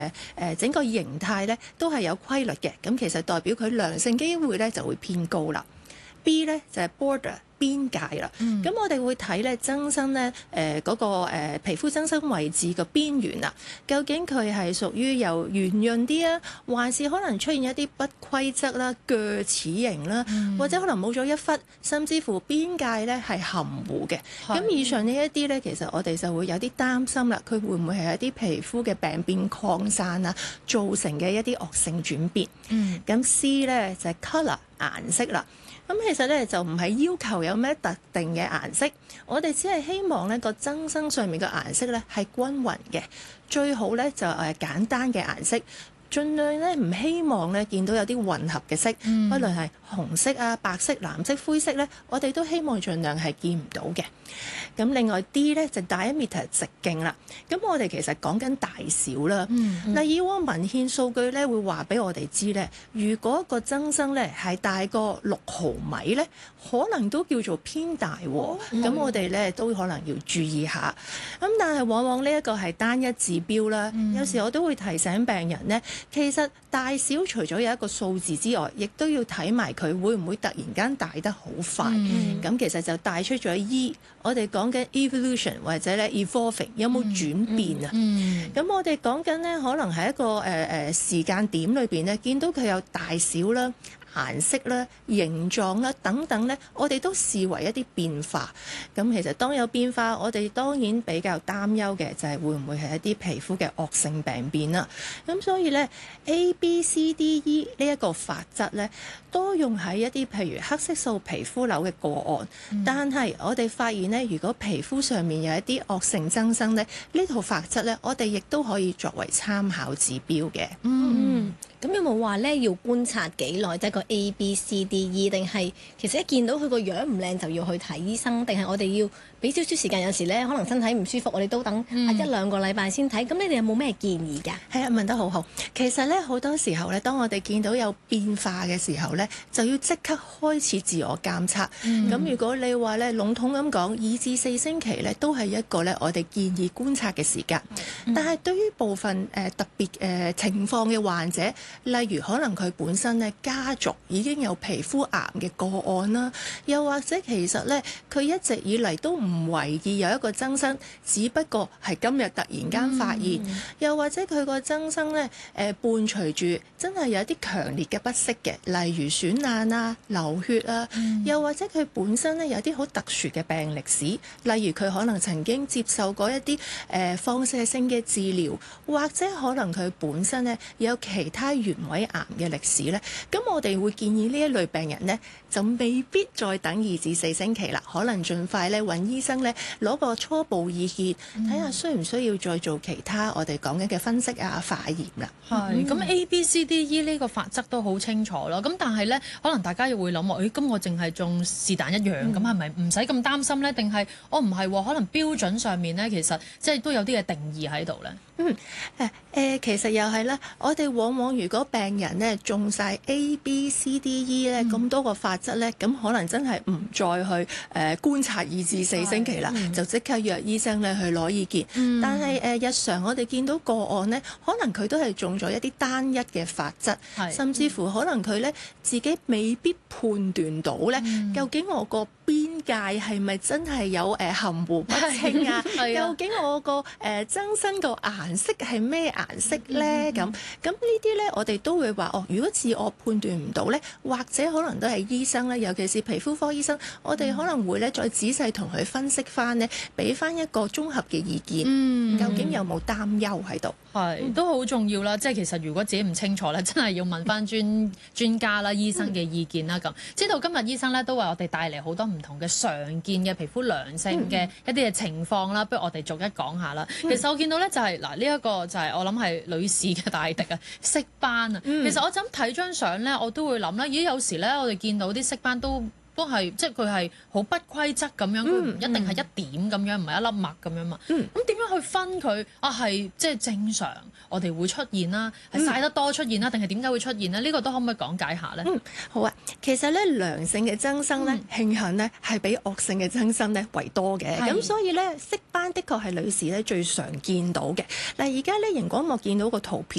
整個形態咧都係有規律嘅，咁其實代表佢良性機會咧就會偏高啦。B 咧就係 border 邊界啦，咁我哋會睇咧增生咧嗰個皮膚增生位置嘅邊緣啊，究竟佢係屬於由圓潤啲啊，還是可能出現一啲不規則啦、鋸齒形啦，或者可能冇咗一忽，甚至乎邊界咧係含糊嘅。咁以上呢一啲咧，其實我哋就會有啲擔心啦，佢會唔會係一啲皮膚嘅病變擴散啊，造成嘅一啲惡性轉變？咁 C 咧就係 colour 顏色啦。咁其實咧就唔係要求有咩特定嘅顏色，我哋只係希望呢個增生上面嘅顏色咧係均勻嘅，最好咧就簡單嘅顏色，盡量咧唔希望咧見到有啲混合嘅色，不論係紅色啊、白色、藍色、灰色咧，我哋都希望盡量係見唔到嘅。咁另外 D 咧就 diameter 直徑啦，咁我哋其實講緊大小啦。嗱，以往文獻數據咧會話俾我哋知咧，如果個增生咧係大過6毫米咧，可能都叫做偏大喎。咁我哋咧都可能要注意下。咁但係往往呢一個係單一指標啦，有時我都會提醒病人咧，其實大小除咗有一個數字之外，亦都要睇埋佢會唔會突然間大得好快。咁其實就帶出咗 E， 我哋講緊 evolution 或者咧 evolving 有冇轉變啊？咁我哋講緊咧，可能係一個時間點裏邊咧，見到佢有大小啦、顏色啦、形狀啦等等咧，我哋都視為一啲變化。咁其實當有變化，我哋當然比較擔憂嘅就係會唔會係一啲皮膚嘅惡性病變啦。咁所以咧 ABCDE 呢一個法則咧，多用喺一啲譬如黑色素皮膚瘤嘅個案。但係我哋發現咧，如果皮膚上面有一啲惡性增生咧，呢套法則咧，我哋亦都可以作為參考指標嘅。 咁有冇話咧要觀察幾耐，即係個 ABCDE，定係其實一見到佢個樣唔靚就要去睇醫生，定係我哋要俾少少時間？有時咧可能身體唔舒服，我哋都等1-2個禮拜先睇。咁你哋有冇咩建議㗎？ 係啊，問得好好。其實咧好多時候咧，當我哋見到有變化嘅時候咧，就要即刻開始自我監測。咁如果你話咧籠統咁講，2至4星期咧都係一個咧我哋建議觀察嘅時間。但係對於部分特別情況嘅患者，例如可能佢本身咧家族已經有皮膚癌嘅個案啦，又或者其實咧佢一直以嚟都唔為意有一個增生，只不過係今日突然間發現，又或者佢個增生咧伴隨住真係有一啲強烈嘅不適嘅，例如損爛啊、流血啊，又或者佢本身咧有啲好特殊嘅病歷史，例如佢可能曾經接受過一啲放射性嘅治療，或者可能佢本身咧有其他原位癌嘅歷史咧，咁我哋會建議呢一類病人咧就未必再等2至4星期啦，可能盡快咧揾醫生咧攞個初步意見，睇下需唔需要再做其他我哋講緊嘅分析啊、化驗啦。 係咁 ABCDE 呢個法則都好清楚啦。咁但係咧，可能大家又會諗話，咁我淨係中是但一樣，咁係咪唔使咁擔心咧？定係我唔係喎？可能標準上面咧，其實即係都有啲嘅定義喺度咧。 其實又係啦，我哋往往如果病人咧中晒 ABCDE 咧咁多個法則咧，咁可能真係唔再去觀察2至4星期啦，就即刻約醫生咧去攞意見。但係日常我哋見到個案咧，可能佢都係中咗一啲單一嘅法則，甚至乎可能佢咧自己未必判斷到咧，究竟我個邊界係咪真係有含糊不清啊？究竟我個增生個顏色係咩顏色咧？咁呢啲咧，我哋都會話如果自我判斷唔到咧，或者可能都係醫生咧，尤其是皮膚科醫生，我哋可能會咧再仔細同佢分析翻咧，俾翻一個綜合嘅意見，究竟有冇擔憂喺度？ 係都好重要啦，即係其實如果自己唔清楚咧，真係要問翻專家啦、醫生嘅意見啦咁。知道今日醫生咧都為我哋帶嚟好多唔同嘅常見嘅皮膚良性嘅一啲嘅情況啦，不如我哋逐一講下啦。其實我見到咧就係呢一個就係我諗係女士嘅大敵啊，色斑啊。其實我就咁睇張相咧，我都會諗啦，咦有時咧我哋見到啲色斑都都係即係佢係好不規則咁樣，佢唔一定係一點咁樣，唔係一粒麥咁樣嘛。咁點樣去分佢啊？係即係正常我哋會出現啦，係曬得多出現啦，定係點解會出現呢？呢個都可唔可以講解下咧？ 好啊，其實咧良性嘅增生咧，慶幸咧係比惡性嘅增生咧為多嘅，咁所以咧色斑的確係女士咧最常見到嘅。嗱，而家咧熒光幕見到個圖片。